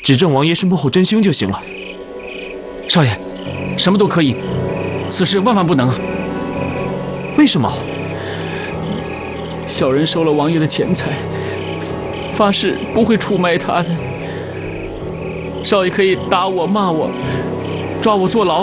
指证王爷是幕后真凶就行了。 少爷，什么都可以，此事万万不能啊！ 为什么？ 小人收了王爷的钱财，发誓不会出卖他的。少爷可以打我、骂我，抓我坐牢。